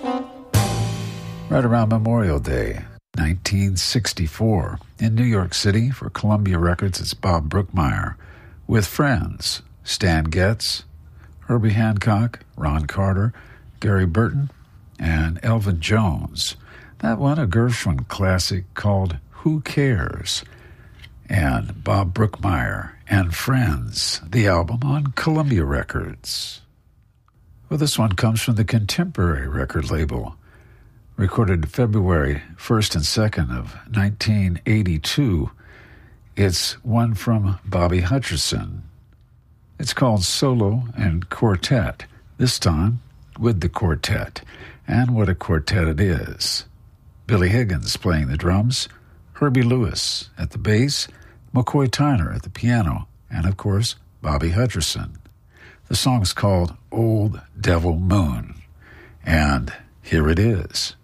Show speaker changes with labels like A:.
A: Right around Memorial Day, 1964, in New York City for Columbia Records, it's Bob Brookmeyer with friends, Stan Getz, Herbie Hancock, Ron Carter, Gary Burton, and Elvin Jones. That one, a Gershwin classic called Who Cares? And Bob Brookmeyer and Friends, the album on Columbia Records. Well, this one comes from the Contemporary record label, recorded February 1st and 2nd of 1982. It's one from Bobby Hutcherson. It's called Solo and Quartet, this time with the quartet. And what a quartet it is. Billy Higgins playing the drums, Herbie Lewis at the bass, McCoy Tyner at the piano, and of course, Bobby Hutcherson. The song's called Old Devil Moon. And here it is.